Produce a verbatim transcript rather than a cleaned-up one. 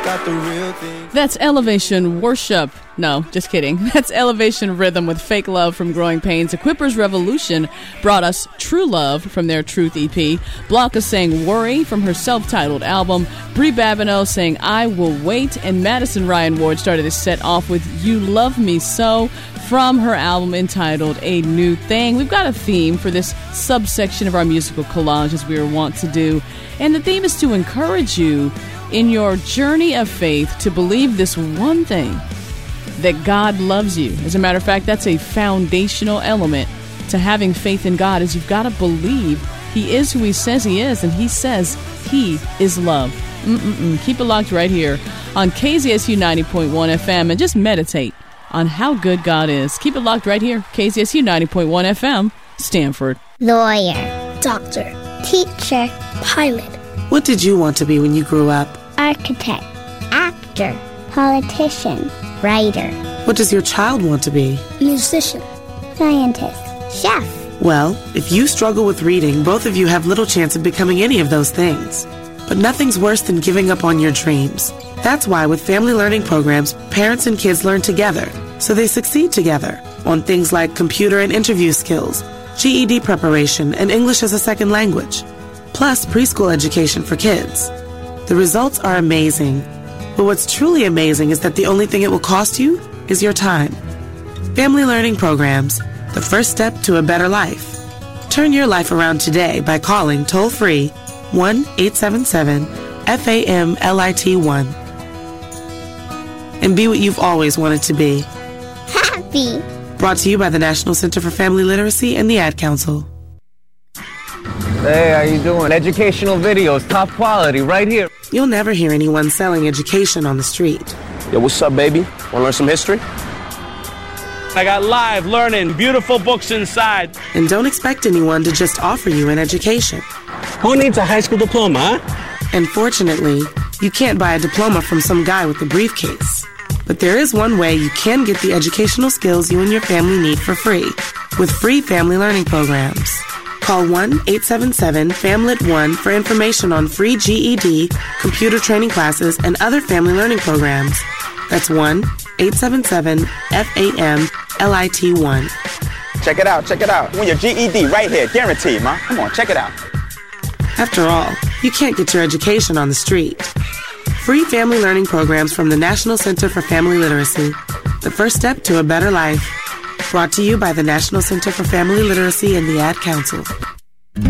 got the real thing. That's Elevation Worship. No, just kidding. That's Elevation Rhythm with Fake Love from Growing Pains. Equippers Revolution brought us True Love from their Truth E P. Blanca sang Worry from her self-titled album. Brie Babineau sang I Will Wait. And Madison Ryan Ward started this set off with You Love Me So from her album entitled A New Thing. We've got a theme for this subsection of our musical collage, as we were wont to do. And the theme is to encourage you in your journey of faith to believe this one thing, that God loves you. As a matter of fact, that's a foundational element to having faith in God, is you've got to believe He is who He says He is, and He says He is love. Mm-mm-mm. Keep it locked right here on K Z S U ninety point one F M and just meditate on how good God is. Keep it locked right here, K Z S U ninety point one F M, Stanford. Lawyer, doctor, teacher, pilot. What did you want to be when you grew up? architect, actor, politician, writer. What does your child want to be? Musician, scientist, chef. Well, if you struggle with reading, both of you have little chance of becoming any of those things. But nothing's worse than giving up on your dreams. That's why with family learning programs, parents and kids learn together, so they succeed together on things like computer and interview skills, G E D preparation, and English as a second language, plus preschool education for kids. The results are amazing, but what's truly amazing is that the only thing it will cost you is your time. Family learning programs, the first step to a better life. Turn your life around today by calling toll-free one eight seven seven F A M L I T one and be what you've always wanted to be. Happy. Brought to you by the National Center for Family Literacy and the Ad Council. Hey, how you doing? Educational videos, top quality, right here. You'll never hear anyone selling education on the street. Yo, what's up, baby? Want to learn some history? I got live learning, beautiful books inside. And don't expect anyone to just offer you an education. Who needs a high school diploma, huh? And fortunately, you can't buy a diploma from some guy with a briefcase. But there is one way you can get the educational skills you and your family need for free, with free family learning programs. Call one eight seven seven F A M L I T one for information on free G E D, computer training classes, and other family learning programs. That's one eight seven seven F A M L I T one. Check it out, check it out. You want your G E D right here, guaranteed, ma. Come on, check it out. After all, you can't get your education on the street. Free family learning programs from the National Center for Family Literacy. The first step to a better life. Brought to you by the National Center for Family Literacy and the Ad Council.